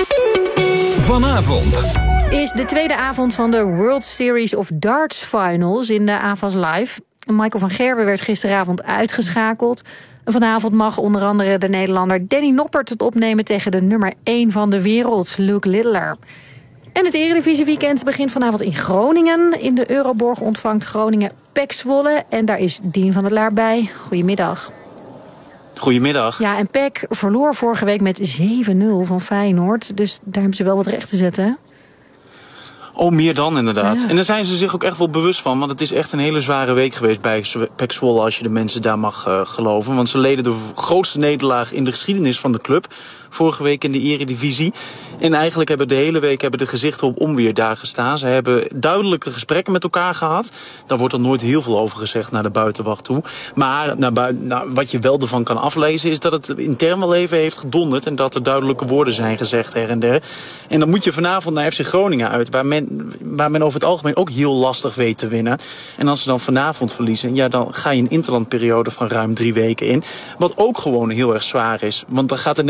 Vanavond is de tweede avond van de World Series of Darts Finals in de AFAS Live. Michael van Gerwen werd gisteravond uitgeschakeld. Vanavond mag onder andere de Nederlander Danny Noppert het opnemen tegen de nummer 1 van de wereld, Luke Littler. En het Eredivisie-weekend begint vanavond in Groningen. In de Euroborg ontvangt Groningen PEC Zwolle. En daar is Dien van der Laar bij. Goedemiddag. Goedemiddag. Ja, en PEC verloor vorige week met 7-0 van Feyenoord. Dus daar hebben ze wel wat recht te zetten, hè? Oh, meer dan inderdaad. Ja. En daar zijn ze zich ook echt wel bewust van. Want het is echt een hele zware week geweest bij PEC Zwolle, als je de mensen daar mag geloven. Want ze leden de grootste nederlaag in de geschiedenis van de club. Vorige week in de Eredivisie. En eigenlijk hebben de hele week de gezichten op onweer daar gestaan. Ze hebben duidelijke gesprekken met elkaar gehad. Daar wordt er nooit heel veel over gezegd naar de buitenwacht toe. Maar wat je wel ervan kan aflezen is dat het intern wel even heeft gedonderd. En dat er duidelijke woorden zijn gezegd her en der. En dan moet je vanavond naar FC Groningen uit. Waar men over het algemeen ook heel lastig weet te winnen. En als ze dan vanavond verliezen, dan ga je een interlandperiode van ruim 3 weken in. Wat ook gewoon heel erg zwaar is. Want dan gaat de negativiteit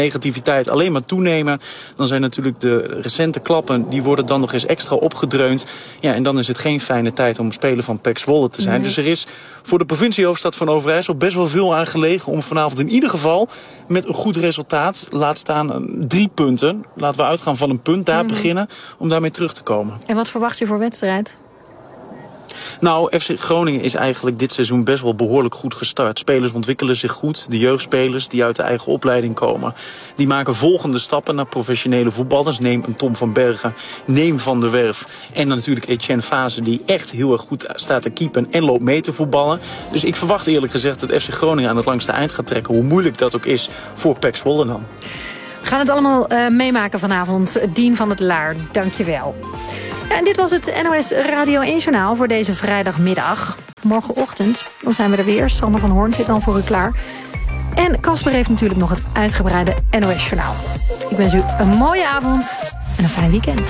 tijd alleen maar toenemen. Dan zijn natuurlijk de recente klappen, die worden dan nog eens extra opgedreund. Ja, en dan is het geen fijne tijd om speler van PEC Zwolle te zijn. Nee. Dus er is voor de provinciehoofdstad van Overijssel best wel veel aan gelegen om vanavond in ieder geval met een goed resultaat, laat staan 3 punten. Laten we uitgaan van een punt, daar beginnen, om daarmee terug te komen. En wat verwacht je voor wedstrijd? Nou, FC Groningen is eigenlijk dit seizoen best wel behoorlijk goed gestart. Spelers ontwikkelen zich goed. De jeugdspelers die uit de eigen opleiding komen, die maken volgende stappen naar professionele voetballers. Neem een Tom van Bergen, neem Van der Werf en natuurlijk Etienne Fase, die echt heel erg goed staat te keepen en loopt mee te voetballen. Dus ik verwacht eerlijk gezegd dat FC Groningen aan het langste eind gaat trekken, hoe moeilijk dat ook is voor PEC Zwolle dan. We gaan het allemaal meemaken vanavond. Dien van het Laar, dank je wel. Ja, en dit was het NOS Radio 1-journaal voor deze vrijdagmiddag. Morgenochtend, dan zijn we er weer. Sander van Hoorn zit dan voor u klaar. En Casper heeft natuurlijk nog het uitgebreide NOS-journaal. Ik wens u een mooie avond en een fijn weekend.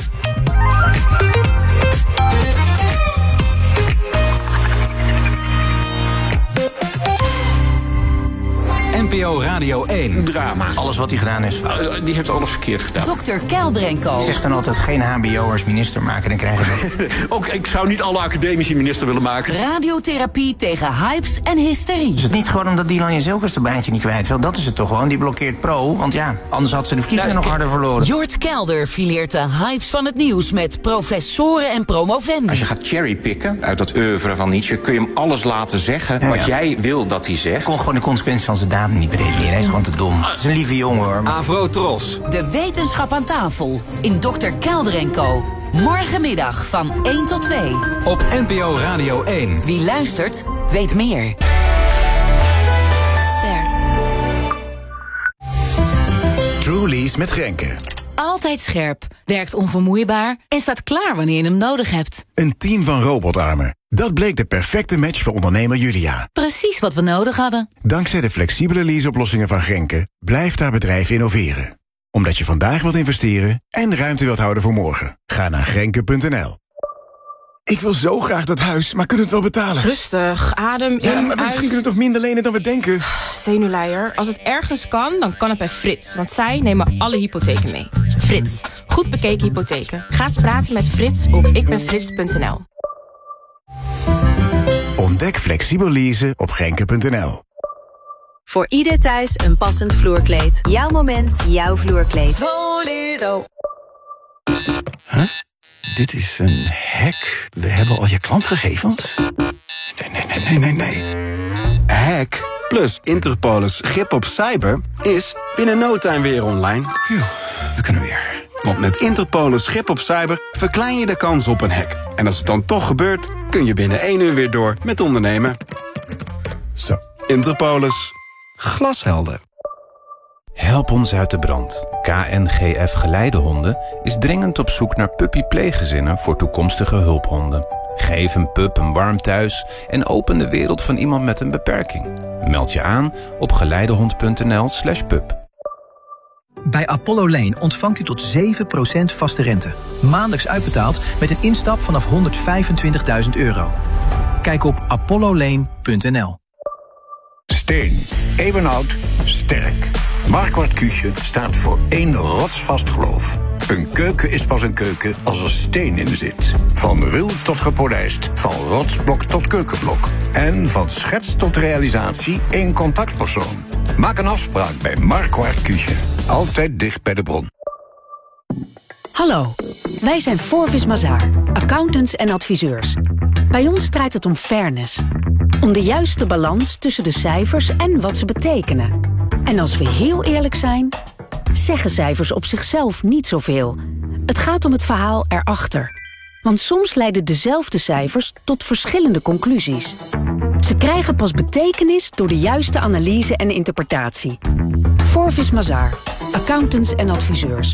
NPO Radio 1. Drama. Alles wat hij gedaan is fout. Die heeft alles verkeerd gedaan. Dr. Kelder en Co. Zegt dan altijd geen hbo'ers minister maken, dan krijgen we... Ook, ik zou niet alle academici minister willen maken. Radiotherapie tegen hypes en hysterie. Is het niet gewoon omdat Dylan Jezelkers de baantje niet kwijt wil? Dat is het toch gewoon. Die blokkeert Pro. Want ja, anders had ze de verkiezingen nog harder verloren. Jort Kelder fileert de hypes van het nieuws met professoren en promovenden. Als je gaat cherrypicken uit dat oeuvre van Nietzsche, kun je hem alles laten zeggen wat jij wil dat hij zegt. Kon gewoon de consequenties van zijn daden niet bedenken. Hij is gewoon te dom. Het is een lieve jongen hoor. Avro Tros. De wetenschap aan tafel in Dr. Kelder en Co. Morgenmiddag van 1 tot 2. Op NPO Radio 1. Wie luistert, weet meer. Ster. Truly's met Grenke. Altijd scherp, werkt onvermoeibaar en staat klaar wanneer je hem nodig hebt. Een team van robotarmen. Dat bleek de perfecte match voor ondernemer Julia. Precies wat we nodig hadden. Dankzij de flexibele leaseoplossingen van Grenke blijft haar bedrijf innoveren. Omdat je vandaag wilt investeren en ruimte wilt houden voor morgen. Ga naar Grenke.nl. Ik wil zo graag dat huis, maar kunnen we het wel betalen? Rustig, adem in, maar misschien kunnen we toch minder lenen dan we denken? Zenuwleier. Als het ergens kan, dan kan het bij Frits. Want zij nemen alle hypotheken mee. Frits, goed bekeken hypotheken. Ga eens praten met Frits op ikbenfrits.nl. Ontdek flexibel leasen op Grenke.nl. Voor ieder thuis een passend vloerkleed. Jouw moment, jouw vloerkleed. Volero. Huh? Dit is een hack. We hebben al je klantgegevens. Nee. Hack plus Interpolis grip op cyber is binnen no time weer online. Phew, we kunnen weer. Want met Interpolis grip op cyber verklein je de kans op een hack. En als het dan toch gebeurt, kun je binnen 1 uur weer door met ondernemen. Zo. Interpolis. Glashelder. Help ons uit de brand. KNGF Geleidehonden is dringend op zoek naar puppy-pleeggezinnen voor toekomstige hulphonden. Geef een pup een warm thuis en open de wereld van iemand met een beperking. Meld je aan op geleidehond.nl/pup. Bij Apollo Lane ontvangt u tot 7% vaste rente. Maandelijks uitbetaald met een instap vanaf €125.000. Kijk op apollolane.nl. Steen. Eeuwenoud. Sterk. Marquardt Küche staat voor 1 rotsvast geloof. Een keuken is pas een keuken als er steen in zit. Van ruw tot gepolijst. Van rotsblok tot keukenblok. En van schets tot realisatie één contactpersoon. Maak een afspraak bij Marquardt Küche. Altijd dicht bij de bron. Hallo, wij zijn Forvis Mazars, accountants en adviseurs. Bij ons draait het om fairness. Om de juiste balans tussen de cijfers en wat ze betekenen. En als we heel eerlijk zijn, zeggen cijfers op zichzelf niet zoveel. Het gaat om het verhaal erachter. Want soms leiden dezelfde cijfers tot verschillende conclusies. Ze krijgen pas betekenis door de juiste analyse en interpretatie. Forvis Mazars, accountants en adviseurs.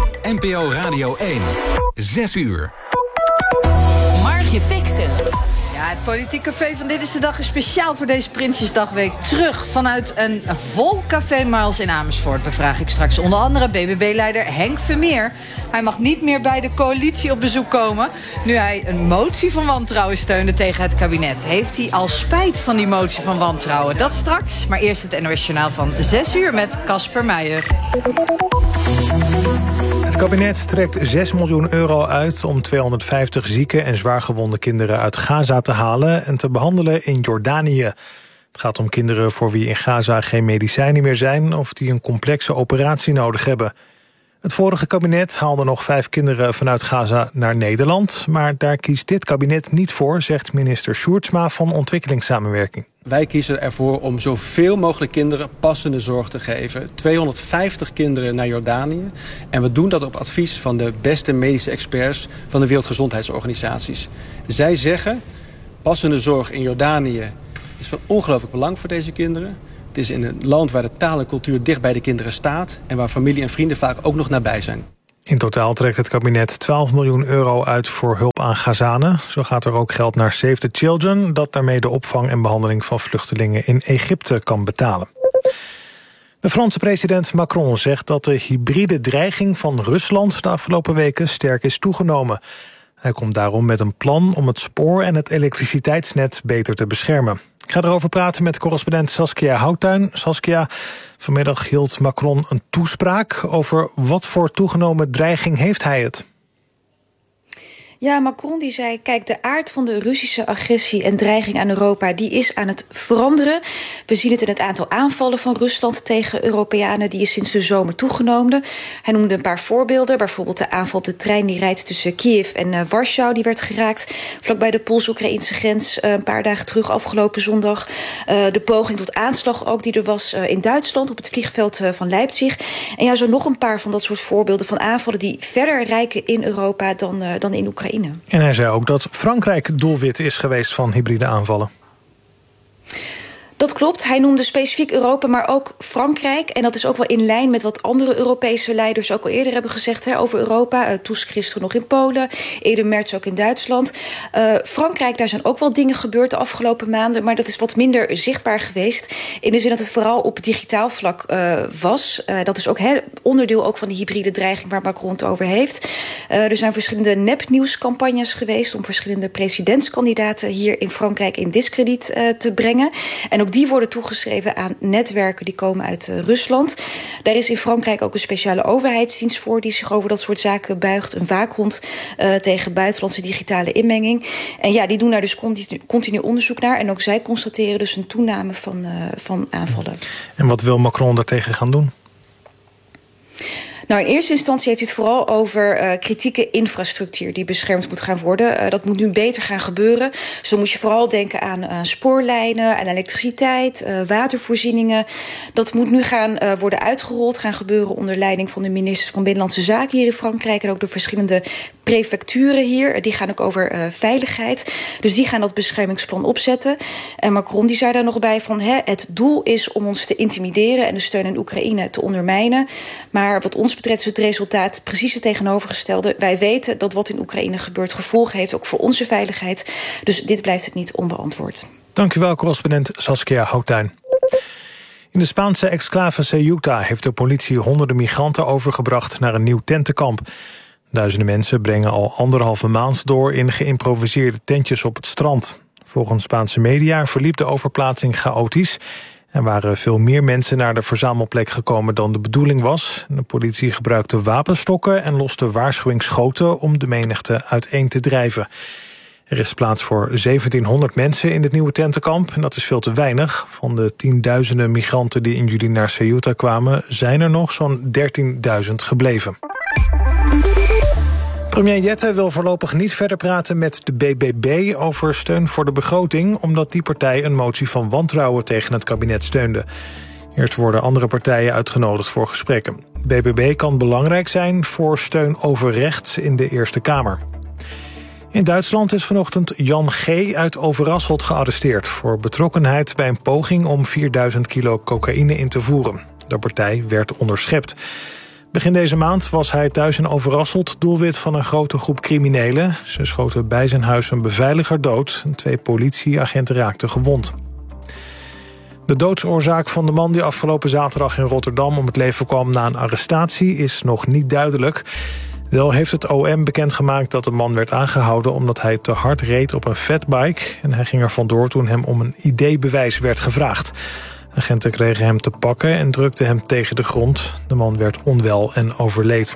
NPO Radio 1. 6 uur. Margje Fixen. Ja, het Politiek Café van Dit is de Dag is speciaal voor deze Prinsjesdagweek terug vanuit een vol Café Miles in Amersfoort. Bevraag ik straks onder andere BBB-leider Henk Vermeer. Hij mag niet meer bij de coalitie op bezoek komen nu hij een motie van wantrouwen steunde tegen het kabinet. Heeft hij al spijt van die motie van wantrouwen? Dat straks, maar eerst het NOS Journaal van 6 uur met Casper Meijer. Het kabinet trekt 6 miljoen euro uit om 250 zieke en zwaargewonde kinderen uit Gaza te halen en te behandelen in Jordanië. Het gaat om kinderen voor wie in Gaza geen medicijnen meer zijn of die een complexe operatie nodig hebben. Het vorige kabinet haalde nog 5 kinderen vanuit Gaza naar Nederland, maar daar kiest dit kabinet niet voor, zegt minister Sjoerdsma van Ontwikkelingssamenwerking. Wij kiezen ervoor om zoveel mogelijk kinderen passende zorg te geven. 250 kinderen naar Jordanië. En we doen dat op advies van de beste medische experts van de Wereldgezondheidsorganisaties. Zij zeggen, passende zorg in Jordanië is van ongelooflijk belang voor deze kinderen. Het is in een land waar de taal en cultuur dicht bij de kinderen staat en waar familie en vrienden vaak ook nog nabij zijn. In totaal trekt het kabinet 12 miljoen euro uit voor hulp aan Gazanen. Zo gaat er ook geld naar Save the Children, dat daarmee de opvang en behandeling van vluchtelingen in Egypte kan betalen. De Franse president Macron zegt dat de hybride dreiging van Rusland de afgelopen weken sterk is toegenomen. Hij komt daarom met een plan om het spoor en het elektriciteitsnet beter te beschermen. Ik ga erover praten met correspondent Saskia Houttuin. Saskia, vanmiddag hield Macron een toespraak. Over wat voor toegenomen dreiging heeft hij het? Ja, Macron die zei, kijk, de aard van de Russische agressie en dreiging aan Europa, die is aan het veranderen. We zien het in het aantal aanvallen van Rusland tegen Europeanen, die is sinds de zomer toegenomen. Hij noemde een paar voorbeelden, bijvoorbeeld de aanval op de trein die rijdt tussen Kiev en Warschau, die werd geraakt vlakbij de Pools-Oekraïnse grens een paar dagen terug, afgelopen zondag. De poging tot aanslag ook die er was in Duitsland op het vliegveld van Leipzig. En ja, zo nog een paar van dat soort voorbeelden van aanvallen die verder rijken in Europa dan in Oekraïne. En hij zei ook dat Frankrijk doelwit is geweest van hybride aanvallen. Dat klopt. Hij noemde specifiek Europa, maar ook Frankrijk. En dat is ook wel in lijn met wat andere Europese leiders ook al eerder hebben gezegd over Europa. Tusk gisteren nog in Polen, eerder Merz ook in Duitsland. Frankrijk, daar zijn ook wel dingen gebeurd de afgelopen maanden, maar dat is wat minder zichtbaar geweest. In de zin dat het vooral op digitaal vlak was. Dat is ook onderdeel ook van die hybride dreiging waar Macron het over heeft. Er zijn verschillende nepnieuwscampagnes geweest om verschillende presidentskandidaten hier in Frankrijk in diskrediet te brengen. En ook die worden toegeschreven aan netwerken die komen uit Rusland. Daar is in Frankrijk ook een speciale overheidsdienst voor die zich over dat soort zaken buigt. Een waakhond tegen buitenlandse digitale inmenging. En ja, die doen daar dus continu onderzoek naar. En ook zij constateren dus een toename van aanvallen. En wat wil Macron daartegen gaan doen? Nou, in eerste instantie heeft hij het vooral over kritieke infrastructuur die beschermd moet gaan worden. Dat moet nu beter gaan gebeuren. Dus dan moet je vooral denken aan spoorlijnen, aan elektriciteit, watervoorzieningen. Dat moet nu gaan worden uitgerold, gaan gebeuren onder leiding van de minister van Binnenlandse Zaken hier in Frankrijk en ook de verschillende prefecturen hier. Die gaan ook over veiligheid. Dus die gaan dat beschermingsplan opzetten. En Macron die zei daar nog bij van het doel is om ons te intimideren en de steun aan Oekraïne te ondermijnen. Maar wat ons betreft is het resultaat precies het tegenovergestelde. Wij weten dat wat in Oekraïne gebeurt gevolgen heeft ook voor onze veiligheid. Dus dit blijft het niet onbeantwoord. Dank u wel, correspondent Saskia Houttuin. In de Spaanse exclave Ceuta heeft de politie honderden migranten overgebracht naar een nieuw tentenkamp. Duizenden mensen brengen al 1,5 maand door in geïmproviseerde tentjes op het strand. Volgens Spaanse media verliep de overplaatsing chaotisch. Er waren veel meer mensen naar de verzamelplek gekomen dan de bedoeling was. De politie gebruikte wapenstokken en loste waarschuwingsschoten om de menigte uiteen te drijven. Er is plaats voor 1700 mensen in het nieuwe tentenkamp en dat is veel te weinig. Van de tienduizenden migranten die in juli naar Ceuta kwamen zijn er nog zo'n 13.000 gebleven. Premier Jette wil voorlopig niet verder praten met de BBB over steun voor de begroting, omdat die partij een motie van wantrouwen tegen het kabinet steunde. Eerst worden andere partijen uitgenodigd voor gesprekken. BBB kan belangrijk zijn voor steun over rechts in de Eerste Kamer. In Duitsland is vanochtend Jan G. uit Overasselt gearresteerd voor betrokkenheid bij een poging om 4000 kilo cocaïne in te voeren. De partij werd onderschept. Begin deze maand was hij thuis in Overasselt doelwit van een grote groep criminelen. Ze schoten bij zijn huis een beveiliger dood en 2 politieagenten raakten gewond. De doodsoorzaak van de man die afgelopen zaterdag in Rotterdam om het leven kwam na een arrestatie is nog niet duidelijk. Wel heeft het OM bekendgemaakt dat de man werd aangehouden omdat hij te hard reed op een fatbike. En hij ging er vandoor toen hem om een ID-bewijs werd gevraagd. Agenten kregen hem te pakken en drukten hem tegen de grond. De man werd onwel en overleed.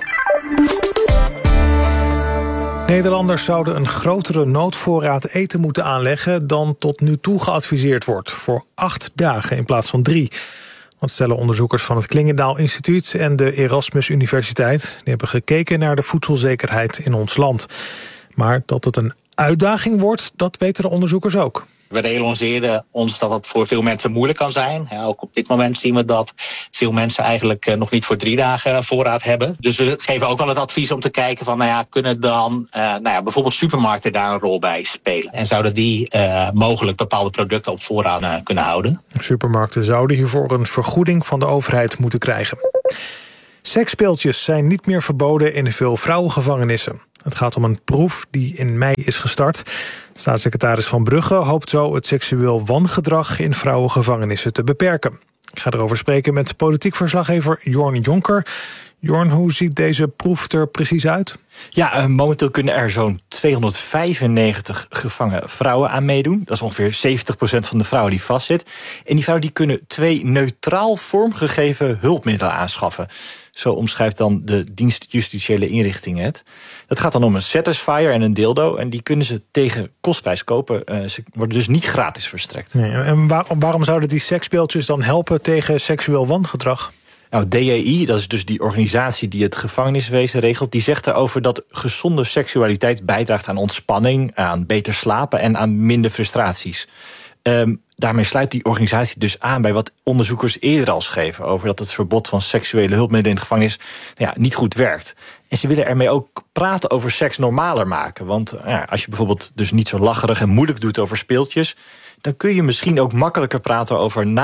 Nederlanders zouden een grotere noodvoorraad eten moeten aanleggen dan tot nu toe geadviseerd wordt. Voor 8 dagen in plaats van 3. Dat stellen onderzoekers van het Klingendaal Instituut en de Erasmus Universiteit. Die hebben gekeken naar de voedselzekerheid in ons land. Maar dat het een uitdaging wordt, dat weten de onderzoekers ook. We realiseren ons dat het voor veel mensen moeilijk kan zijn. Ja, ook op dit moment zien we dat veel mensen eigenlijk nog niet voor 3 dagen voorraad hebben. Dus we geven ook wel het advies om te kijken van, kunnen dan bijvoorbeeld supermarkten daar een rol bij spelen? En zouden die mogelijk bepaalde producten op voorraad kunnen houden? Supermarkten zouden hiervoor een vergoeding van de overheid moeten krijgen. Seksspeeltjes zijn niet meer verboden in veel vrouwengevangenissen. Het gaat om een proef die in mei is gestart. Staatssecretaris Van Brugge hoopt zo het seksueel wangedrag in vrouwengevangenissen te beperken. Ik ga erover spreken met politiek verslaggever Jorn Jonker. Jorn, hoe ziet deze proef er precies uit? Ja, momenteel kunnen er zo'n 295 gevangen vrouwen aan meedoen. Dat is ongeveer 70% van de vrouwen die vastzit. En die vrouwen die kunnen 2 neutraal vormgegeven hulpmiddelen aanschaffen. Zo omschrijft dan de dienst Justitiële Inrichtingen het. Dat gaat dan om een Satisfyer en een dildo. En die kunnen ze tegen kostprijs kopen. Ze worden dus niet gratis verstrekt. Nee, en waarom zouden die seksspeeltjes dan helpen tegen seksueel wangedrag? Nou, DEI, dat is dus die organisatie die het gevangeniswezen regelt, die zegt erover dat gezonde seksualiteit bijdraagt aan ontspanning, aan beter slapen en aan minder frustraties. Daarmee sluit die organisatie dus aan bij wat onderzoekers eerder al schreven over dat het verbod van seksuele hulpmiddelen in de gevangenis niet goed werkt. En ze willen ermee ook praten over seks normaler maken. Want als je bijvoorbeeld dus niet zo lacherig en moeilijk doet over speeltjes, dan kun je misschien ook makkelijker praten over